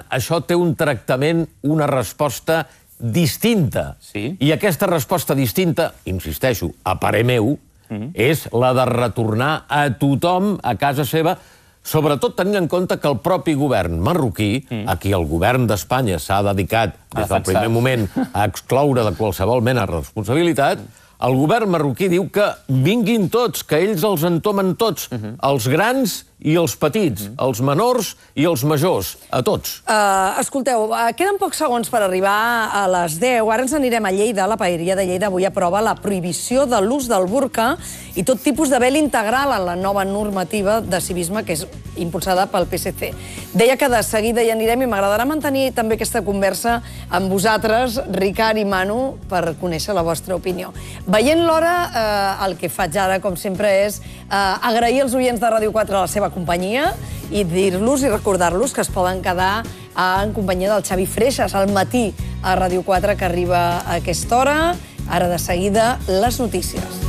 això té un tractament, una resposta distinta. I aquesta resposta distinta, insisteixo, a parer meu, és la de retornar a tothom a casa seva, sobretot tenint en compte que el propi govern marroquí, a qui el govern d'Espanya s'ha dedicat des del primer moment a excloure de qualsevol mena de responsabilitat, el govern marroquí diu que vinguin tots, que ells els entomen tots, els grans i els petits, els menors i els majors, a tots. Escolteu, queden pocs segons per arribar a les 10. Ara ens anirem a Lleida. La paeria de Lleida avui aprova la prohibició de l'ús del burca i tot tipus de vel integral en la nova normativa de civisme que és impulsada pel PSC. Deia que de seguida hi anirem i m'agradarà mantenir també aquesta conversa amb vosaltres, Ricard i Manu, per conèixer la vostra opinió. Veient l'hora, el que faig ara, com sempre, és agrair als oients de Ràdio 4 la seva companyia i dir-los i recordar-los que es poden quedar en companyia del Xavi Freixas al matí a Ràdio 4, que arriba a aquesta hora. Ara de seguida, les notícies.